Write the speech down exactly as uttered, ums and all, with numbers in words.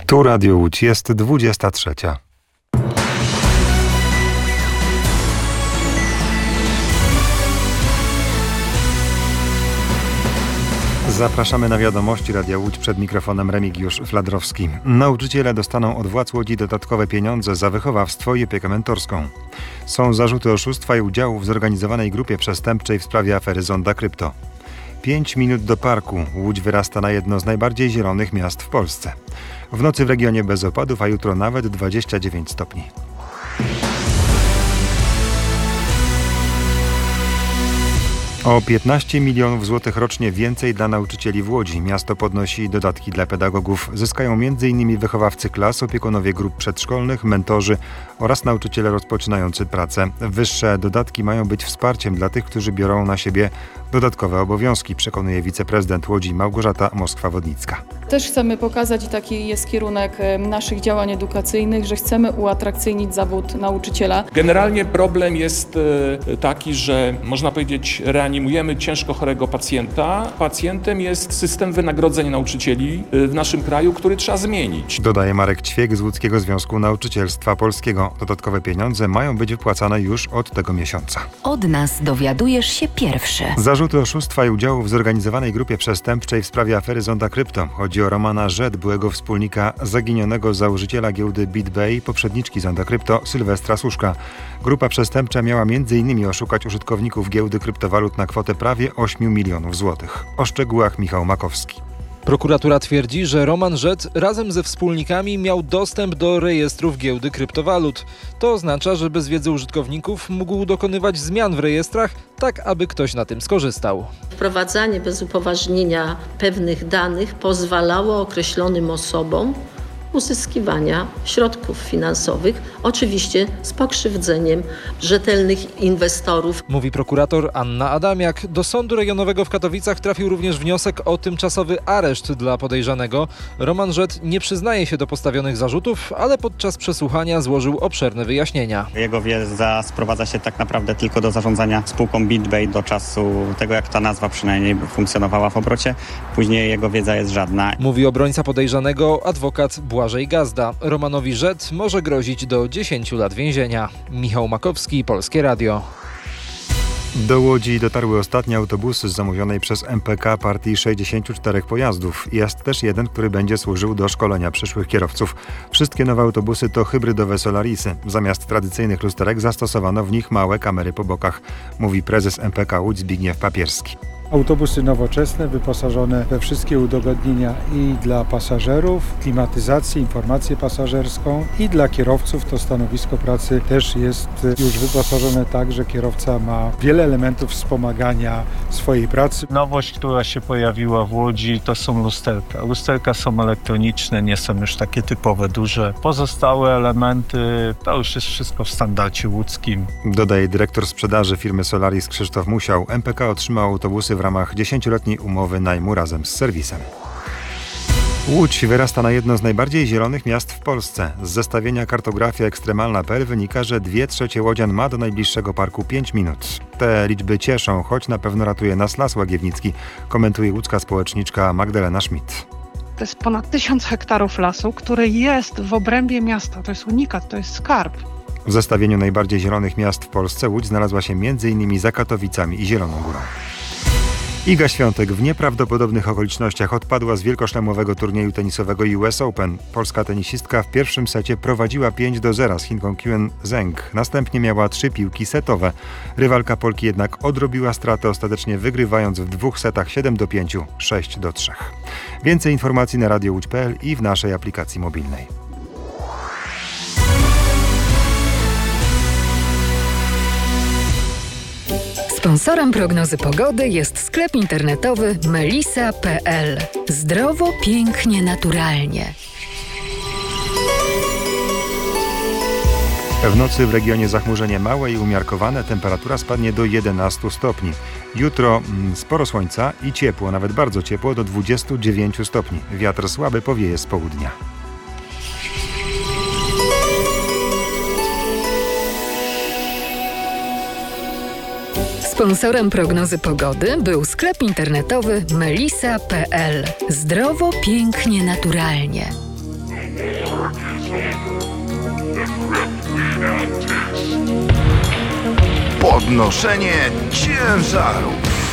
Tu Radio Łódź, jest dwudziesta trzecia. Zapraszamy na wiadomości Radia Łódź, przed mikrofonem Remigiusz Fladrowski. Nauczyciele dostaną od władz Łodzi dodatkowe pieniądze za wychowawstwo i opiekę mentorską. Są zarzuty oszustwa i udziału w zorganizowanej grupie przestępczej w sprawie afery Zonda Krypto. Pięć minut do parku. Łódź wyrasta na jedno z najbardziej zielonych miast w Polsce. W nocy w regionie bez opadów, a jutro nawet dwadzieścia dziewięć stopni. O piętnaście milionów złotych rocznie więcej dla nauczycieli w Łodzi. Miasto podnosi dodatki dla pedagogów. Zyskają m in wychowawcy klas, opiekunowie grup przedszkolnych, mentorzy oraz nauczyciele rozpoczynający pracę. Wyższe dodatki mają być wsparciem dla tych, którzy biorą na siebie dodatkowe obowiązki, przekonuje wiceprezydent Łodzi Małgorzata Moskwa-Wodnicka. Też chcemy pokazać, i taki jest kierunek naszych działań edukacyjnych, że chcemy uatrakcyjnić zawód nauczyciela. Generalnie problem jest taki, że można powiedzieć, reanimujemy ciężko chorego pacjenta. Pacjentem jest system wynagrodzeń nauczycieli w naszym kraju, który trzeba zmienić. Dodaje Marek Ćwiek z Łódzkiego Związku Nauczycielstwa Polskiego. Dodatkowe pieniądze mają być wypłacane już od tego miesiąca. Od nas dowiadujesz się pierwszy. Zarzuty oszustwa i udziału w zorganizowanej grupie przestępczej w sprawie afery Zonda Krypto. Chodzi o Romana Rzet, byłego wspólnika zaginionego założyciela giełdy BitBay, poprzedniczki Zonda Krypto, Sylwestra Suszka. Grupa przestępcza miała m in oszukać użytkowników giełdy kryptowalut na kwotę prawie ośmiu milionów złotych. O szczegółach Michał Makowski. Prokuratura twierdzi, że Roman Rzet razem ze wspólnikami miał dostęp do rejestrów giełdy kryptowalut. To oznacza, że bez wiedzy użytkowników mógł dokonywać zmian w rejestrach, tak aby ktoś na tym skorzystał. Wprowadzanie bez upoważnienia pewnych danych pozwalało określonym osobom uzyskiwania środków finansowych, oczywiście z pokrzywdzeniem rzetelnych inwestorów. Mówi prokurator Anna Adamiak. Do Sądu Rejonowego w Katowicach trafił również wniosek o tymczasowy areszt dla podejrzanego. Roman Rzet nie przyznaje się do postawionych zarzutów, ale podczas przesłuchania złożył obszerne wyjaśnienia. Jego wiedza sprowadza się tak naprawdę tylko do zarządzania spółką BitBay do czasu tego, jak ta nazwa przynajmniej funkcjonowała w obrocie. Później jego wiedza jest żadna. Mówi obrońca podejrzanego, adwokat Błażej Gazda. Romanowi Rzet może grozić do dziesięciu lat więzienia. Michał Makowski, Polskie Radio. Do Łodzi dotarły ostatnie autobusy z zamówionej przez M P K partii sześćdziesięciu czterech pojazdów. Jest też jeden, który będzie służył do szkolenia przyszłych kierowców. Wszystkie nowe autobusy to hybrydowe Solarisy. Zamiast tradycyjnych lusterek zastosowano w nich małe kamery po bokach, mówi prezes M P K Łódź Zbigniew Papierski. Autobusy nowoczesne, wyposażone we wszystkie udogodnienia i dla pasażerów, klimatyzację, informację pasażerską, i dla kierowców. To stanowisko pracy też jest już wyposażone tak, że kierowca ma wiele elementów wspomagania swojej pracy. Nowość, która się pojawiła w Łodzi, to są lusterka. Lusterka są elektroniczne, nie są już takie typowe, duże. Pozostałe elementy, to już jest wszystko w standardzie łódzkim. Dodaje dyrektor sprzedaży firmy Solaris Krzysztof Musiał. M P K otrzymał autobusy w ramach dziesięcioletniej umowy najmu razem z serwisem. Łódź wyrasta na jedno z najbardziej zielonych miast w Polsce. Z zestawienia Kartografia Ekstremalna kropka p l wynika, że dwie trzecie łodzian ma do najbliższego parku pięć minut. Te liczby cieszą, choć na pewno ratuje nas Las Łagiewnicki, komentuje łódzka społeczniczka Magdalena Schmidt. To jest ponad tysiąc hektarów lasu, który jest w obrębie miasta. To jest unikat, to jest skarb. W zestawieniu najbardziej zielonych miast w Polsce Łódź znalazła się między innymi za Katowicami i Zieloną Górą. Iga Świątek w nieprawdopodobnych okolicznościach odpadła z wielkoszlemowego turnieju tenisowego U S Open. Polska tenisistka w pierwszym secie prowadziła pięć do zera z Chinką Quen Zheng. Następnie miała trzy piłki setowe. Rywalka Polki jednak odrobiła stratę, ostatecznie wygrywając w dwóch setach siedem do pięciu, sześć do trzech. Więcej informacji na radio łódź kropka p l i w naszej aplikacji mobilnej. Sponsorem prognozy pogody jest sklep internetowy melisa kropka p l. Zdrowo, pięknie, naturalnie. W nocy w regionie zachmurzenie małe i umiarkowane, temperatura spadnie do jedenastu stopni. Jutro mm, sporo słońca i ciepło, nawet bardzo ciepło, do dwudziestu dziewięciu stopni. Wiatr słaby powieje z południa. Sponsorem prognozy pogody był sklep internetowy melisa kropka p l. Zdrowo, pięknie, naturalnie. Podnoszenie ciężarów.